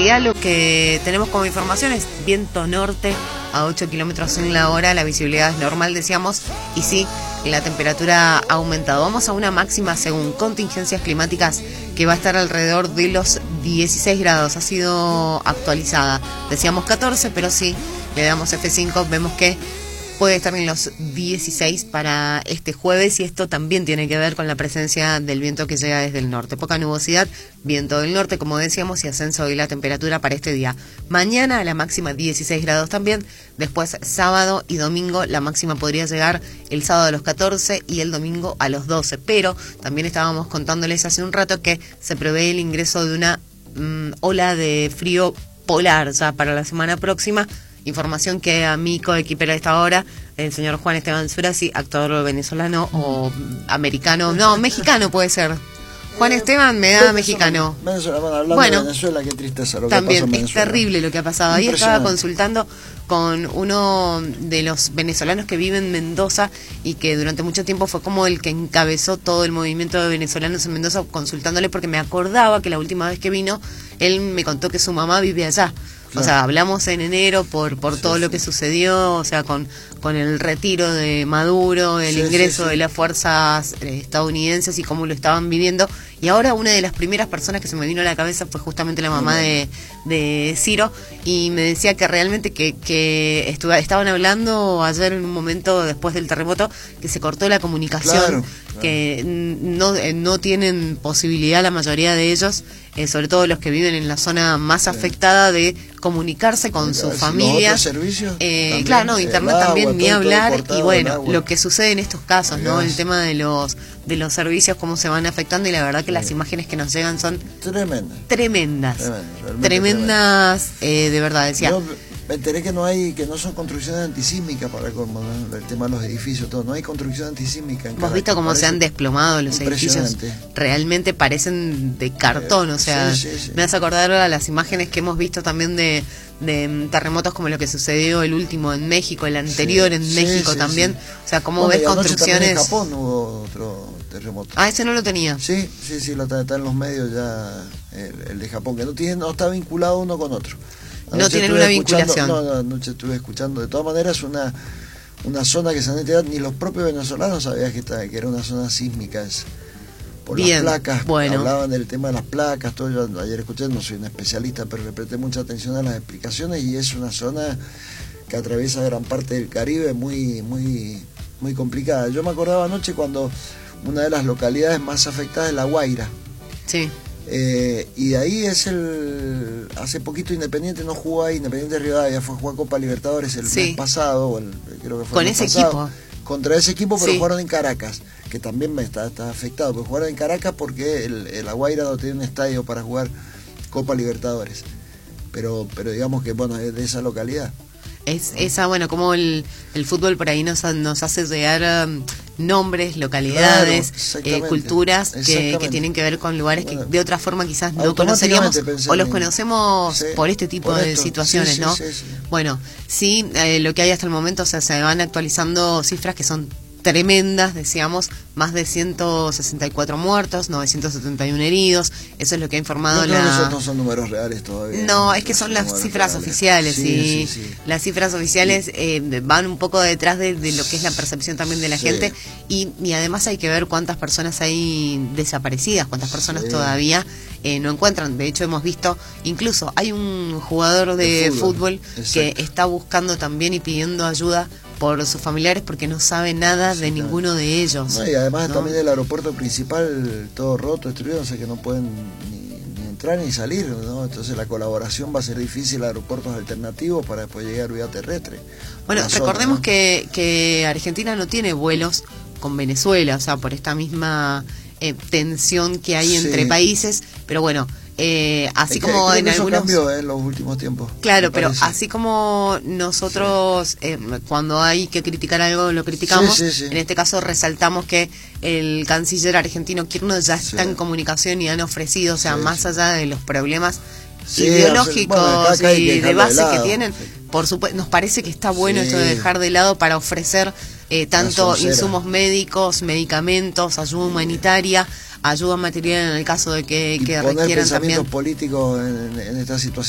realidad lo que tenemos como información es viento norte a 8 kilómetros en la hora, la visibilidad es normal, decíamos, y sí, la temperatura ha aumentado. Vamos a una máxima según contingencias climáticas que va a estar alrededor de los 16 grados, ha sido actualizada. Decíamos 14, pero sí, le damos F5, vemos que puede estar en los 16 para este jueves, y esto también tiene que ver con la presencia del viento que llega desde el norte. Poca nubosidad, viento del norte, como decíamos, y ascenso de la temperatura para este día. Mañana la máxima 16 grados también, después sábado y domingo la máxima podría llegar el sábado a los 14 y el domingo a los 12, pero también estábamos contándoles hace un rato que se prevé el ingreso de una ola de frío polar ya para la semana próxima. Información que a mi coequipero a esta hora, el señor Juan Esteban Surasi, actor venezolano o americano, no, mexicano puede ser. Juan Esteban me da mexicano. Bueno, de Venezuela, qué tristeza lo que también pasó en es terrible lo que ha pasado. Ahí estaba consultando con uno de los venezolanos que vive en Mendoza y que durante mucho tiempo fue como el que encabezó todo el movimiento de venezolanos en Mendoza, consultándole porque me acordaba que la última vez que vino, él me contó que su mamá vive allá. Claro. O sea, hablamos en enero por todo lo que sucedió, o sea, con el retiro de Maduro, el ingreso de las fuerzas estadounidenses y cómo lo estaban viviendo. Y ahora una de las primeras personas que se me vino a la cabeza fue justamente la mamá de Ciro, y me decía que realmente que estaban hablando ayer en un momento después del terremoto que se cortó la comunicación, que no tienen posibilidad la mayoría de ellos, sobre todo los que viven en la zona más afectada, de comunicarse con sus familias. Servicios, claro, no, internet también, ni hablar, y bueno, lo que sucede en estos casos, ¿no? El tema de los servicios, cómo se van afectando, y la verdad que las imágenes que nos llegan son tremendas, de verdad, decía. Yo me enteré que no son construcciones antisísmicas para el tema de los edificios, todo, no hay construcción antisísmica. ¿Hemos visto cómo se han desplomado los edificios? Realmente parecen de cartón, o sea, me hace acordar a las imágenes que hemos visto también de terremotos como lo que sucedió el último en México, el anterior en México también, o sea, cómo ves construcciones. En Japón hubo otro terremoto. Ah, ese no lo tenía. Sí, está en los medios ya el de Japón, que no está vinculado uno con otro. No tienen una vinculación. Anoche estuve escuchando. De todas maneras, una zona que se han enterado, ni los propios venezolanos sabían que era una zona sísmica. Por las placas, hablaban del tema de las placas, todo. Yo ayer escuché, no soy un especialista, pero le presté mucha atención a las explicaciones, y es una zona que atraviesa gran parte del Caribe, muy, muy, muy complicada. Yo me acordaba anoche cuando una de las localidades más afectadas es La Guaira. Sí. Y de ahí hace poquito Independiente no jugó ahí, Independiente de Rivadavia fue a jugar Copa Libertadores el mes pasado, creo que fue con ese equipo. Contra ese equipo, pero jugaron en Caracas, que también está afectado, pero jugaron en Caracas porque La Guaira no tiene un estadio para jugar Copa Libertadores, pero digamos que bueno, es de esa localidad. Bueno, como el fútbol por ahí nos hace llegar nombres, localidades, culturas que tienen que ver con lugares que de otra forma quizás no conoceríamos, o los conocemos por este tipo de situaciones, ¿no? Bueno, lo que hay hasta el momento, o sea, se van actualizando cifras que son tremendas, decíamos, más de 164 muertos, 971 heridos, eso es lo que ha informado esos no son números reales todavía. No, es que son las cifras oficiales, y las cifras oficiales van un poco detrás de lo que es la percepción también de la gente, y además hay que ver cuántas personas hay desaparecidas, cuántas personas todavía no encuentran. De hecho, hemos visto, incluso hay un jugador de fútbol que está buscando también y pidiendo ayuda por sus familiares porque no sabe nada de ninguno de ellos. Y además también el aeropuerto principal todo roto, destruido, o sea que no pueden ni entrar ni salir, ¿no? Entonces la colaboración va a ser difícil, aeropuertos alternativos para después llegar vía terrestre. Bueno, recordemos que Argentina no tiene vuelos con Venezuela, o sea, por esta misma tensión que hay entre países, pero bueno, así como en algunos cambió en los últimos tiempos. Claro, pero así como nosotros cuando hay que criticar algo lo criticamos, en este caso resaltamos que el canciller argentino Kirchner ya está en comunicación y han ofrecido, o sea, más allá de los problemas ideológicos y de base que tienen, por supuesto, nos parece que está bueno esto de dejar de lado para ofrecer tanto insumos médicos, medicamentos, ayuda humanitaria, ayuda material en el caso de que requieran también políticos en esta situación.